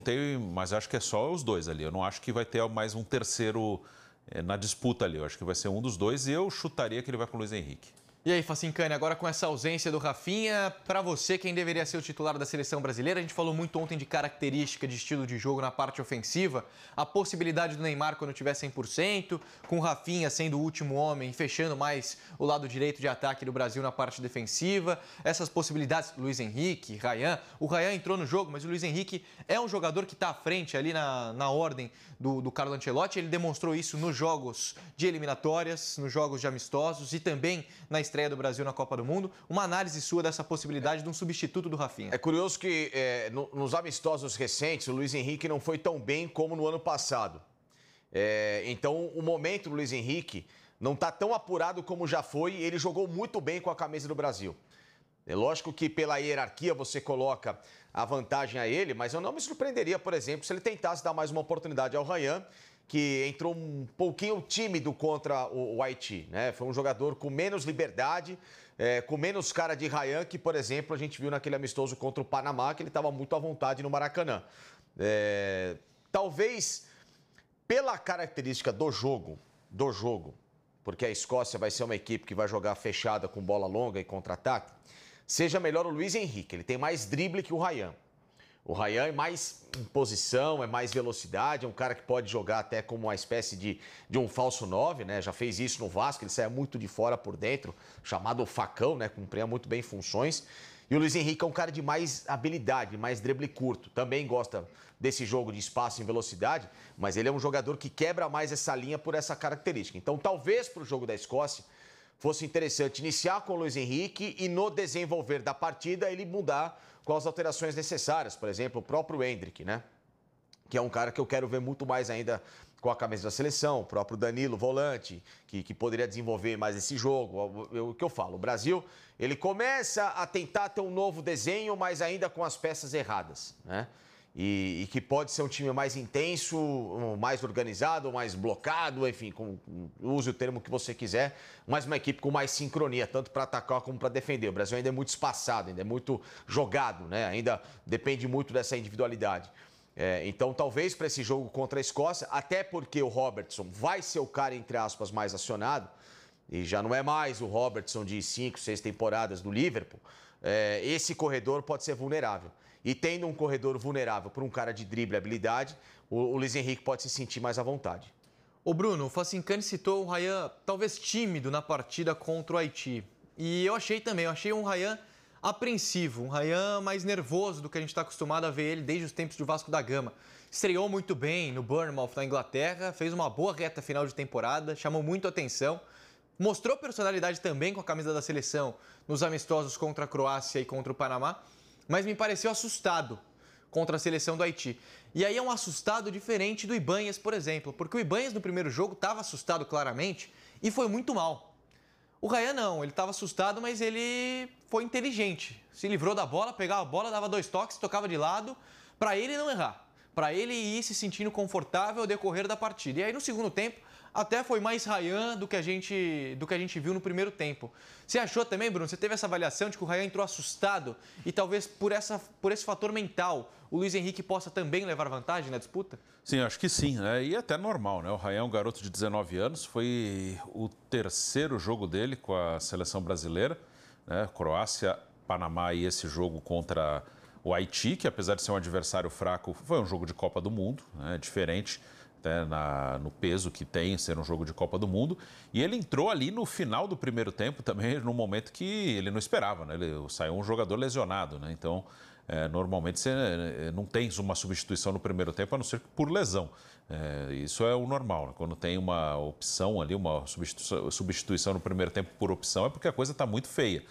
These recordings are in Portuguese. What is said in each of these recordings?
Mas acho que é só os dois ali. Eu não acho que vai ter mais um terceiro na disputa ali. Eu acho que vai ser um dos dois e eu chutaria que ele vai com o Luiz Henrique. E aí, Facincani, agora com essa ausência do Rafinha, para você, quem deveria ser o titular da seleção brasileira? A gente falou muito ontem de característica de estilo de jogo na parte ofensiva, a possibilidade do Neymar quando tiver 100%, com o Rafinha sendo o último homem, fechando mais o lado direito de ataque do Brasil na parte defensiva, essas possibilidades, Luiz Henrique, Rayan. O Rayan entrou no jogo, mas o Luiz Henrique é um jogador que está à frente ali na ordem do Carlo Ancelotti. Ele demonstrou isso nos jogos de eliminatórias, nos jogos de amistosos e também na estreia do Brasil na Copa do Mundo. Uma análise sua dessa possibilidade de um substituto do Rafinha. É curioso que nos amistosos recentes o Luiz Henrique não foi tão bem como no ano passado. Então o momento do Luiz Henrique não está tão apurado como já foi. Ele jogou muito bem com a camisa do Brasil. É lógico que pela hierarquia você coloca a vantagem a ele, mas eu não me surpreenderia, por exemplo, se ele tentasse dar mais uma oportunidade ao Rayan, que entrou um pouquinho tímido contra o Haiti, né? Foi um jogador com menos liberdade, com menos cara de Rayan, que, por exemplo, a gente viu naquele amistoso contra o Panamá, que ele estava muito à vontade no Maracanã. Talvez, pela característica do jogo, porque a Escócia vai ser uma equipe que vai jogar fechada com bola longa e contra-ataque, seja melhor o Luiz Henrique. Ele tem mais drible que o Rayan. O Rayan é mais em posição, é mais velocidade, é um cara que pode jogar até como uma espécie de um falso 9, né? Já fez isso no Vasco, ele saia muito de fora por dentro, chamado facão, né? Cumpria muito bem funções. E o Luiz Henrique é um cara de mais habilidade, mais drible curto. Também gosta desse jogo de espaço em velocidade, mas ele é um jogador que quebra mais essa linha por essa característica. Então, talvez para o jogo da Escócia fosse interessante iniciar com o Luiz Henrique e no desenvolver da partida ele mudar com as alterações necessárias. Por exemplo, o próprio Endrick, né? Que é um cara que eu quero ver muito mais ainda com a camisa da seleção. O próprio Danilo, volante, que poderia desenvolver mais esse jogo. O que eu falo, o Brasil, ele começa a tentar ter um novo desenho, mas ainda com as peças erradas, né? E que pode ser um time mais intenso, mais organizado, mais blocado, enfim, use o termo que você quiser, mas uma equipe com mais sincronia, tanto para atacar como para defender. O Brasil ainda é muito espaçado, ainda é muito jogado, né? Ainda depende muito dessa individualidade. Então, talvez para esse jogo contra a Escócia, até porque o Robertson vai ser o cara, entre aspas, mais acionado, e já não é mais o Robertson de 5, 6 temporadas do Liverpool, esse corredor pode ser vulnerável. E tendo um corredor vulnerável por um cara de drible e habilidade, o Luiz Henrique pode se sentir mais à vontade. Ô Bruno, o Facincani citou o Rayan talvez tímido na partida contra o Haiti. E eu achei um Rayan apreensivo, um Rayan mais nervoso do que a gente está acostumado a ver ele desde os tempos do Vasco da Gama. Estreou muito bem no Bournemouth, na Inglaterra, fez uma boa reta final de temporada, chamou muito atenção. Mostrou personalidade também com a camisa da seleção nos amistosos contra a Croácia e contra o Panamá, mas me pareceu assustado contra a seleção do Haiti. E aí é um assustado diferente do Ibanhas, por exemplo, porque o Ibanhas no primeiro jogo estava assustado claramente e foi muito mal. O Rayan não, ele estava assustado, mas ele foi inteligente. Se livrou da bola, pegava a bola, dava 2 toques, tocava de lado, para ele não errar. Para ele ir se sentindo confortável ao decorrer da partida. E aí no segundo tempo, até foi mais Rayan do que a gente viu no primeiro tempo. Você achou também, Bruno? Você teve essa avaliação de que o Rayan entrou assustado e talvez por esse fator mental o Luiz Henrique possa também levar vantagem na disputa? Sim, acho que sim, né? E até normal, né? O Rayan é um garoto de 19 anos, foi o terceiro jogo dele com a seleção brasileira, né? Croácia, Panamá e esse jogo contra o Haiti, que apesar de ser um adversário fraco, foi um jogo de Copa do Mundo, né? Diferente, né, no peso que tem ser um jogo de Copa do Mundo. E ele entrou ali no final do primeiro tempo também, num momento que ele não esperava, né? Ele saiu um jogador lesionado, né? Então, normalmente você não tem uma substituição no primeiro tempo, a não ser por lesão. Isso é o normal, né? Quando tem uma opção ali, uma substituição no primeiro tempo por opção, é porque a coisa está muito feia.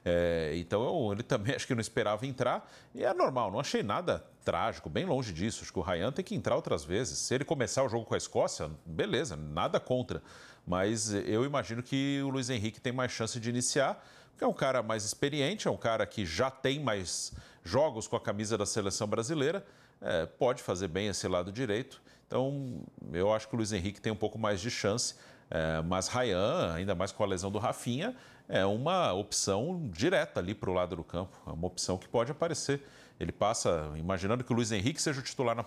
Então ele também acho que não esperava entrar e é normal, não achei nada trágico, bem longe disso. Acho que o Rayan tem que entrar outras vezes. Se ele começar o jogo com a Escócia, beleza, nada contra. Mas eu imagino que o Luiz Henrique tem mais chance de iniciar, porque é um cara mais experiente, é um cara que já tem mais jogos com a camisa da seleção brasileira, pode fazer bem esse lado direito. Então eu acho que o Luiz Henrique tem um pouco mais de chance. Mas Rayan, ainda mais com a lesão do Rafinha, é uma opção direta ali para o lado do campo. É uma opção que pode aparecer Ele passa imaginando que o Luiz Henrique seja o titular na